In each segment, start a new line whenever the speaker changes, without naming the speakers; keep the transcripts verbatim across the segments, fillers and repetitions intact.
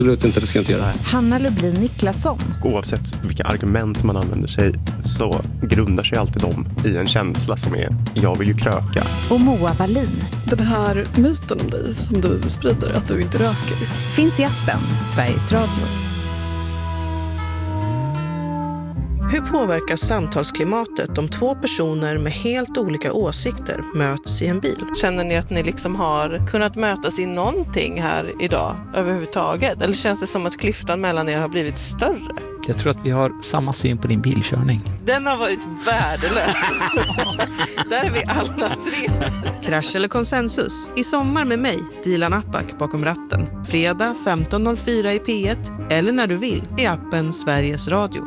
Absolut inte, det ska jag inte göra.
Hanna Lublin Niklasson.
Oavsett vilka argument man använder sig så grundar sig alltid de i en känsla som är jag vill ju kröka.
Och Moa Wallin.
Den här myten om dig som du sprider, att du inte röker,
finns i appen Sveriges Radio.
Hur påverkar samtalsklimatet om två personer med helt olika åsikter möts i en bil? Känner ni att ni liksom har kunnat mötas i någonting här idag överhuvudtaget? Eller känns det som att klyftan mellan er har blivit större?
Jag tror att vi har samma syn på din bilkörning.
Den har varit värdelös. Där är vi alla tre. Krasch eller konsensus? I sommar med mig, Dilan Apak bakom ratten. Fredag femton noll fyra i P ett eller när du vill i appen Sveriges Radio.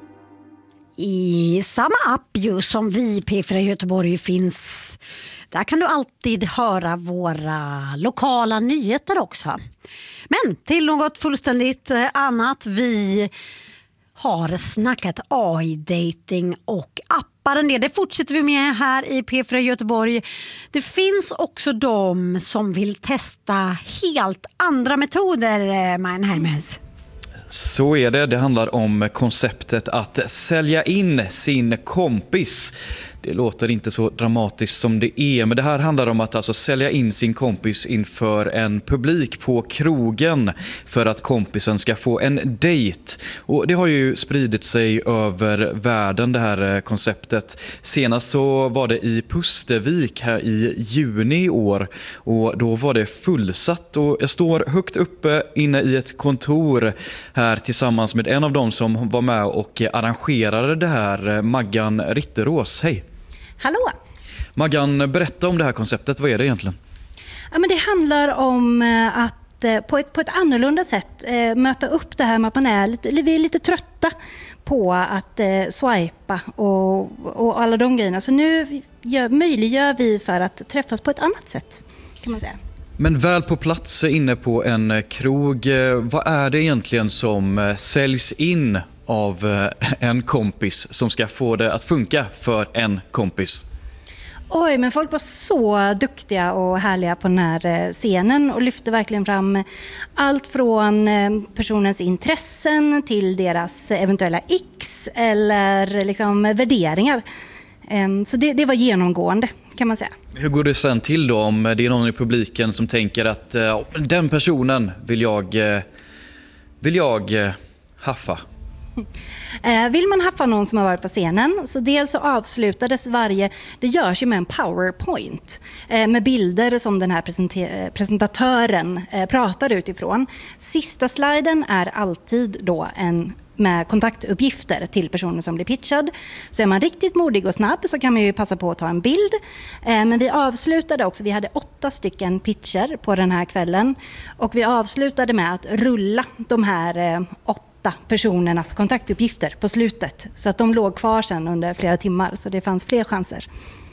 I samma app ju som vi P fyra Göteborg finns. Där kan du alltid höra våra lokala nyheter också. Men till något fullständigt annat. Vi har snackat A I-dating och appar en del. Det fortsätter vi med här i P fyra Göteborg. Det finns också de som vill testa helt andra metoder, Majen Hermes.
Så är det. Det handlar om konceptet att sälja in sin kompis. Det låter inte så dramatiskt som det är, men det här handlar om att alltså sälja in sin kompis inför en publik på krogen för att kompisen ska få en dejt. Och det har ju spridit sig över världen, det här konceptet. Senast så var det i Pustervik här i juni i år, och då var det fullsatt, och jag står högt uppe inne i ett kontor här tillsammans med en av dem som var med och arrangerade det här, Maggan Ritterås. Hej!
Hallå!
Maggan, berätta om det här konceptet. Vad är det egentligen?
Ja, men det handlar om att på ett, på ett annorlunda sätt möta upp det här med att man är lite, vi är lite trötta på att swipa och, och alla de grejerna. Så nu gör, möjliggör vi för att träffas på ett annat sätt, kan man säga.
Men väl på plats inne på en krog, vad är det egentligen som säljs in av en kompis som ska få det att funka för en kompis?
Oj, men folk var så duktiga och härliga på den här scenen och lyfte verkligen fram allt från personens intressen till deras eventuella x eller liksom värderingar. Så det, det var genomgående, kan man säga.
Hur går det sen till då om det är någon i publiken som tänker att uh, den personen vill jag, uh, vill jag uh, haffa?
Vill man haffa någon som har varit på scenen, så dels så avslutades varje, det görs ju med en PowerPoint med bilder som den här presenter- presentatören pratar utifrån. Sista sliden är alltid då en med kontaktuppgifter till personen som blir pitchad. Så är man riktigt modig och snabb så kan man ju passa på att ta en bild. Men vi avslutade också, vi hade åtta stycken pitcher på den här kvällen, och vi avslutade med att rulla de här åtta personernas kontaktuppgifter på slutet, så att de låg kvar sen under flera timmar, så det fanns fler chanser.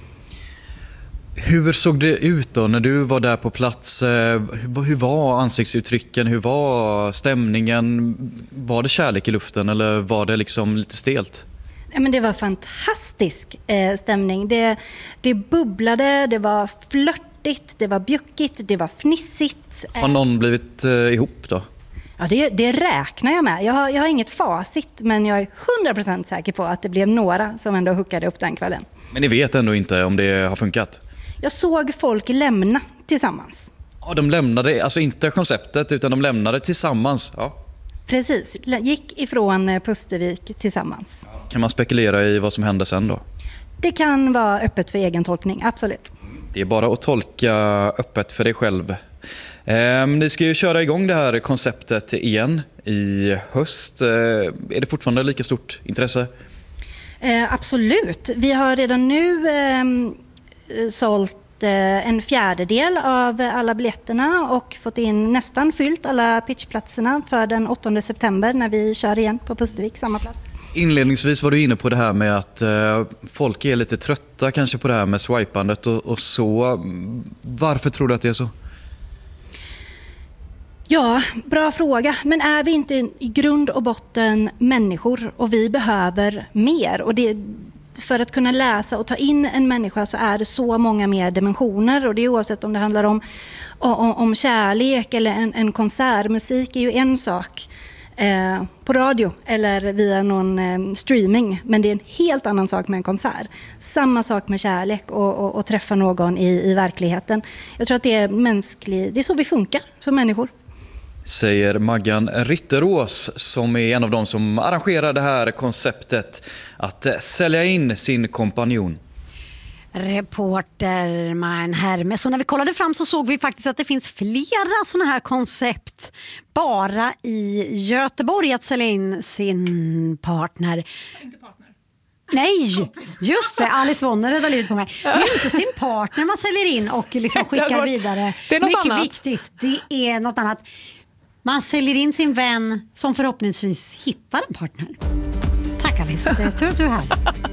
Hur såg det ut då när du var där på plats? Hur var ansiktsuttrycken? Hur var stämningen? Var det kärlek i luften eller var det liksom lite stelt?
Ja, men det var fantastisk eh, stämning. Det, det bubblade, det var flörtigt, det var bjuckigt, det var fnissigt.
Har någon blivit eh, ihop då?
Ja, det, det räknar jag med. Jag har, jag har inget facit, men jag är hundra procent säker på att det blev några som ändå hookade upp den kvällen.
Men ni vet ändå inte om det har funkat?
Jag såg folk lämna tillsammans.
Ja, de lämnade, alltså inte konceptet utan de lämnade tillsammans. Ja.
Precis, gick ifrån Pustervik tillsammans.
Kan man spekulera i vad som hände sen då?
Det kan vara öppet för egen tolkning, absolut.
Det är bara att tolka öppet för dig själv. Eh, ni ska ju köra igång det här konceptet igen i höst. Eh, är det fortfarande lika stort intresse?
Eh, absolut. Vi har redan nu eh, sålt eh, en fjärdedel av alla biljetterna och fått in nästan fyllt alla pitchplatserna för den åttonde september när vi kör igen på Pustervik, samma plats.
Inledningsvis var du inne på det här med att eh, folk är lite trötta kanske på det här med swipandet och, och så. Varför tror du att det är så?
Ja, bra fråga. Men är vi inte i grund och botten människor och vi behöver mer? Och det, för att kunna läsa och ta in en människa så är det så många mer dimensioner, och det är oavsett om det handlar om, om, om kärlek eller en, en konsert. Musik är ju en sak eh, på radio eller via någon eh, streaming, men det är en helt annan sak med en konsert. Samma sak med kärlek och, och, och träffa någon i, i verkligheten. Jag tror att det är mänskligt, det är så vi funkar som människor.
Säger Maggan Rytterås, som är en av de som arrangerar det här konceptet att sälja in sin kompanjon.
Reporter Majen Hermes. Så när vi kollade fram så såg vi faktiskt att det finns flera sådana här koncept bara i Göteborg att sälja in sin partner.
Inte partner.
Nej, just det. Alice Wonner räddar livet på mig. Det är inte sin partner man säljer in och liksom skickar vidare.
Det är något
Mycket
annat.
viktigt. Det är något annat. Man säljer in sin vän som förhoppningsvis hittar en partner. Tack Alice, det är tur att du är här.